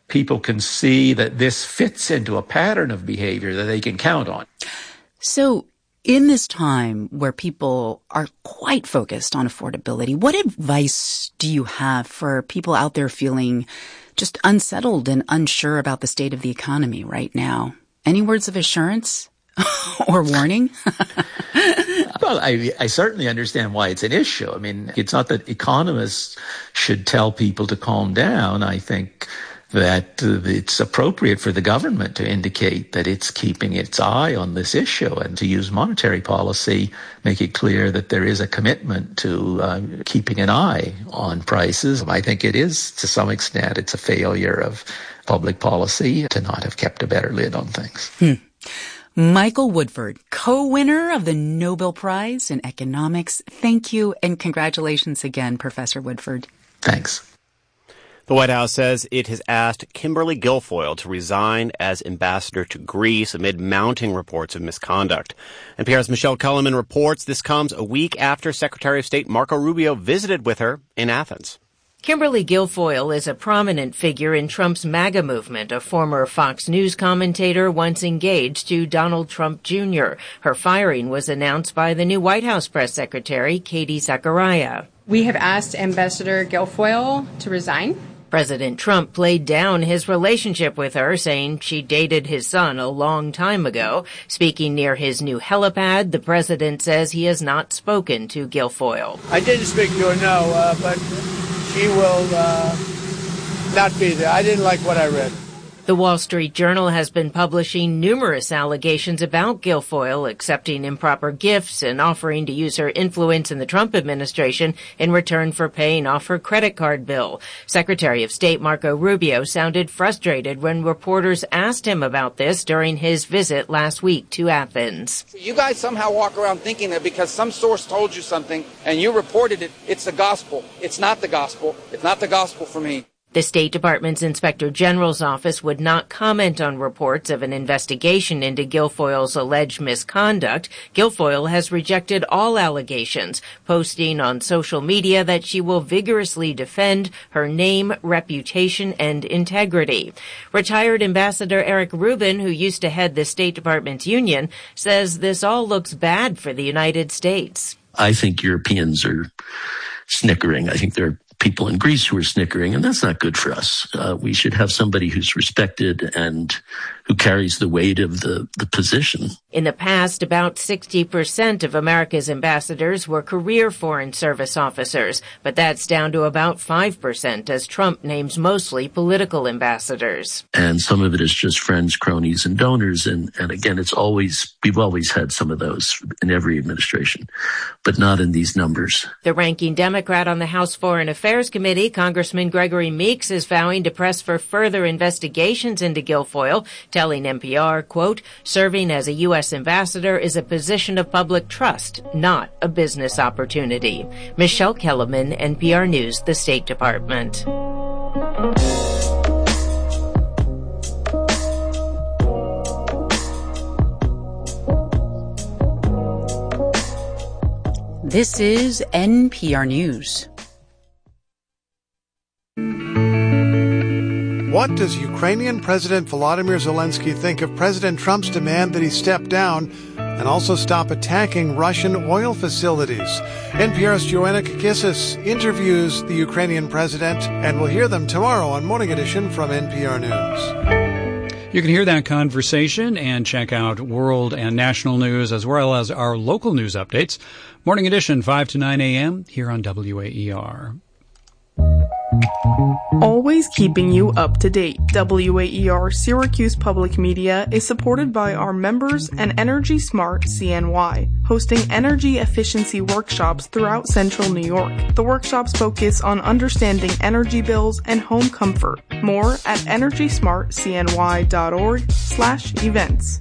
people can see that this fits into a pattern of behavior that they can count on. So in this time where people are quite focused on affordability, what advice do you have for people out there feeling just unsettled and unsure about the state of the economy right now? Any words of assurance or warning? Well, I certainly understand why it's an issue. I mean, it's not that economists should tell people to calm down. I think that it's appropriate for the government to indicate that it's keeping its eye on this issue and to use monetary policy, make it clear that there is a commitment to keeping an eye on prices. I think it is, to some extent, it's a failure of public policy to not have kept a better lid on things. Michael Woodford, co-winner of the Nobel Prize in Economics. Thank you and congratulations again, Professor Woodford. Thanks. The White House says it has asked Kimberly Guilfoyle to resign as ambassador to Greece amid mounting reports of misconduct. NPR's Michelle Kellerman reports this comes a week after Secretary of State Marco Rubio visited with her in Athens. Kimberly Guilfoyle is a prominent figure in Trump's MAGA movement, a former Fox News commentator once engaged to Donald Trump Jr. Her firing was announced by the new White House press secretary, Katie Zachariah. We have asked Ambassador Guilfoyle to resign. President Trump played down his relationship with her, saying she dated his son a long time ago. Speaking near his new helipad, the president says he has not spoken to Guilfoyle. I didn't speak to her, no, but she will not be there. I didn't like what I read. The Wall Street Journal has been publishing numerous allegations about Guilfoyle accepting improper gifts and offering to use her influence in the Trump administration in return for paying off her credit card bill. Secretary of State Marco Rubio sounded frustrated when reporters asked him about this during his visit last week to Athens. You guys somehow walk around thinking that because some source told you something and you reported it, it's the gospel. It's not the gospel. It's not the gospel for me. The State Department's Inspector General's office would not comment on reports of an investigation into Guilfoyle's alleged misconduct. Guilfoyle has rejected all allegations, posting on social media that she will vigorously defend her name, reputation, and integrity. Retired Ambassador Eric Rubin, who used to head the State Department's union, says this all looks bad for the United States. I think Europeans are snickering. I think there are people in Greece who are snickering, and that's not good for us. We should have somebody who's respected and who carries the weight of the position. In the past, about 60% of America's ambassadors were career Foreign Service officers, but that's down to about 5% as Trump names mostly political ambassadors. And some of it is just friends, cronies, and donors. And again, we've always had some of those in every administration, but not in these numbers. The ranking Democrat on the House Foreign Affairs Committee, Congressman Gregory Meeks, is vowing to press for further investigations into Guilfoyle, telling NPR, quote, serving as a U.S. ambassador is a position of public trust, not a business opportunity. Michelle Kellerman, NPR News, the State Department. This is NPR News. What does Ukrainian President Volodymyr Zelensky think of President Trump's demand that he step down and also stop attacking Russian oil facilities? NPR's Joanna Kakissis interviews the Ukrainian president, and we'll hear them tomorrow on Morning Edition from NPR News. You can hear that conversation and check out world and national news as well as our local news updates. Morning Edition, 5 to 9 a.m. here on WAER. Always keeping you up to date. WAER Syracuse Public Media is supported by our members and Energy Smart CNY, hosting energy efficiency workshops throughout central New York. The workshops focus on understanding energy bills and home comfort. More at energysmartcny.org/events.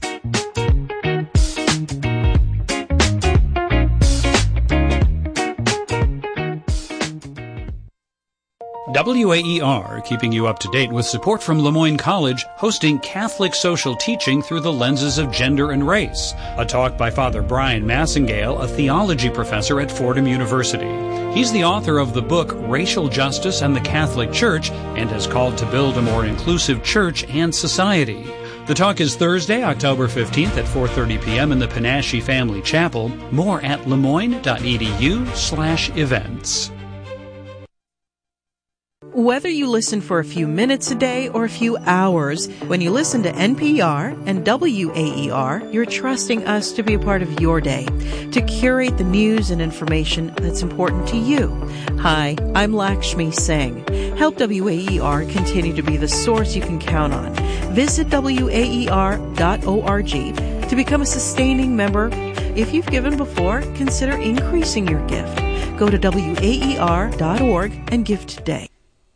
WAER, keeping you up to date with support from Lemoyne College, hosting Catholic social teaching through the lenses of gender and race. A talk by Father Brian Massingale, a theology professor at Fordham University. He's the author of the book Racial Justice and the Catholic Church and has called to build a more inclusive church and society. The talk is Thursday, October 15th at 4:30 p.m. in the Panache Family Chapel. More at lemoyne.edu/events. Whether you listen for a few minutes a day or a few hours, when you listen to NPR and WAER, you're trusting us to be a part of your day, to curate the news and information that's important to you. Hi, I'm Lakshmi Singh. Help WAER continue to be the source you can count on. Visit WAER.org to become a sustaining member. If you've given before, consider increasing your gift. Go to WAER.org and give today.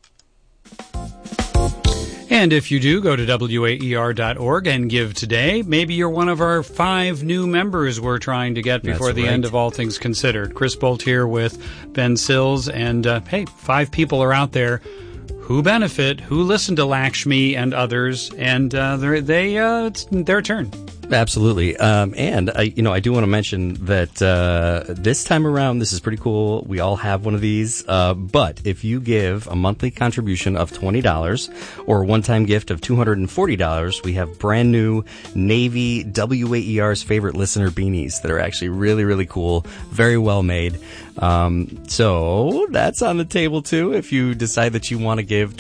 And if you do go to WAER.org and give today, maybe you're one of our 5 new members we're trying to get before the end of All Things Considered. Chris Bolt here with Ben Sills, and 5 people are out there who benefit, who listen to Lakshmi and others, and it's their turn. Absolutely. And I do want to mention that this time around, this is pretty cool. We all have one of these. But if you give a monthly contribution of $20 or a one-time gift of $240, we have brand new Navy WAER's favorite listener beanies that are actually really, really cool. Very well made. So that's on the table too. If you decide that you want to give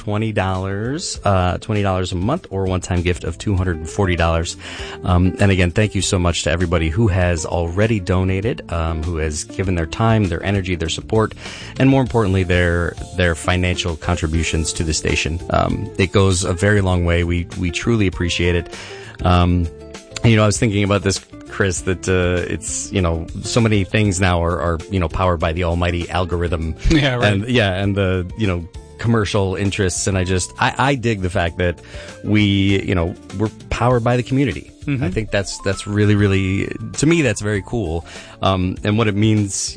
$20 a month or a one-time gift of $240. And again, thank you so much to everybody who has already donated, who has given their time, their energy, their support, and more importantly, their financial contributions to the station. It goes a very long way. We truly appreciate it. I was thinking about this, Chris, that it's, so many things now are powered by the almighty algorithm. Yeah, right. And the, commercial interests, and I dig the fact that we're powered by the community. Mm-hmm. I think that's really, really, to me, that's very cool. And what it means,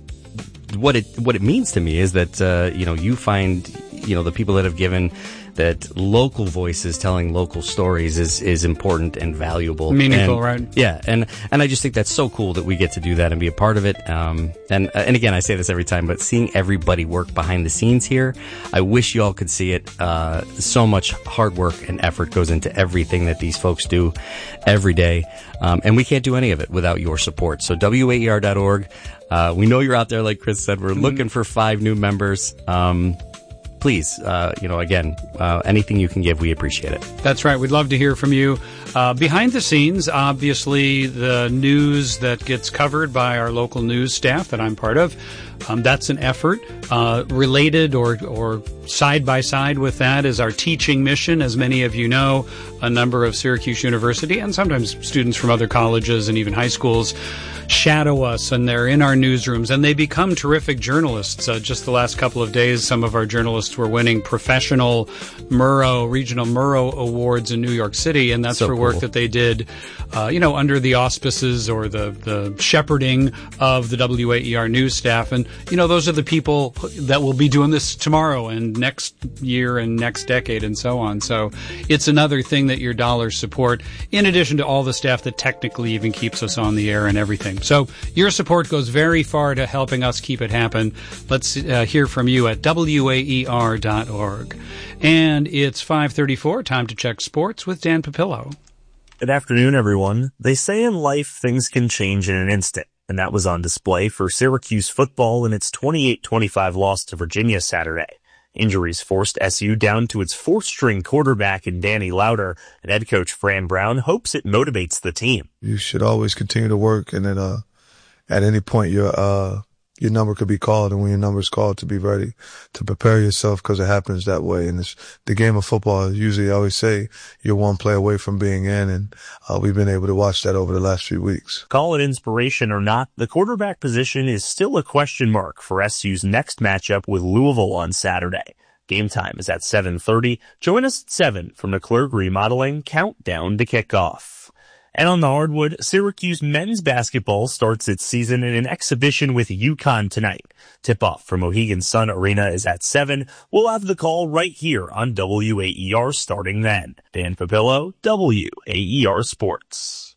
what it means to me is that, you find, the people that have given, that local voices telling local stories is important and valuable. Meaningful, right? Yeah. And I just think that's so cool that we get to do that and be a part of it. And again, I say this every time, but seeing everybody work behind the scenes here, I wish you all could see it. So much hard work and effort goes into everything that these folks do every day. And we can't do any of it without your support. So WAER.org. We know you're out there, like Chris said. We're looking for 5 new members. Please, again, anything you can give, we appreciate it. That's right. We'd love to hear from you. Behind the scenes, obviously, the news that gets covered by our local news staff that I'm part of, that's an effort. Related or side by side with that is our teaching mission. As many of you know, a number of Syracuse University and sometimes students from other colleges and even high schools shadow us, and they're in our newsrooms, and they become terrific journalists. Just the last couple of days, some of our journalists were winning professional regional Murrow Awards in New York City, and that's so for work that they did, under the auspices or the shepherding of the WAER news staff. And, those are the people that will be doing this tomorrow and next year and next decade and so on. So it's another thing that your dollars support, in addition to all the staff that technically even keeps us on the air and everything. So your support goes very far to helping us keep it happen. Let's hear from you at WAER.org. And it's 5:34, time to check sports with Dan Papillo. Good afternoon, everyone. They say in life things can change in an instant, and that was on display for Syracuse football in its 28-25 loss to Virginia Saturday. Injuries forced SU down to its 4th-string quarterback in Danny Lauder, and head coach Fran Brown hopes it motivates the team. You should always continue to work, and then at any point your number could be called, and when your number is called, to be ready to prepare yourself, because it happens that way. And the game of football, usually I always say you're one play away from being in, and we've been able to watch that over the last few weeks. Call it inspiration or not, the quarterback position is still a question mark for SU's next matchup with Louisville on Saturday. Game time is at 7:30. Join us at 7 from the McClurg Remodeling Countdown to Kickoff. And on the hardwood, Syracuse men's basketball starts its season in an exhibition with UConn tonight. Tip-off from Mohegan Sun Arena is at 7. We'll have the call right here on WAER starting then. Dan Papillo, WAER Sports.